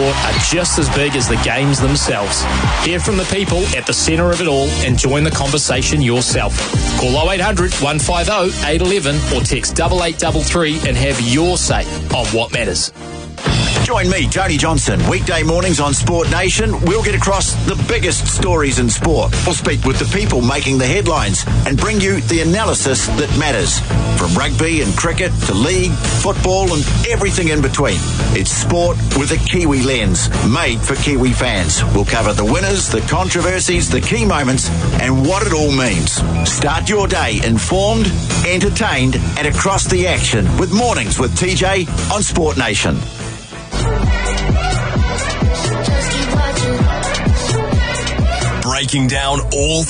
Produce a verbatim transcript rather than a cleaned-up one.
sport are just as big as the games themselves. Hear from the people at the centre of it all and join the conversation yourself. Call oh eight hundred, one five oh, eight one one or text double eight double three and have your say on what matters. Join me, Tony Johnson, weekday mornings on Sport Nation. We'll get across the biggest stories in sport. We'll speak with the people making the headlines and bring you the analysis that matters. From rugby and cricket to league, football and everything in between. It's sport with a Kiwi lens, made for Kiwi fans. We'll cover the winners, the controversies, the key moments and what it all means. Start your day informed, entertained and across the action with Mornings with T J on Sport Nation. Breaking down all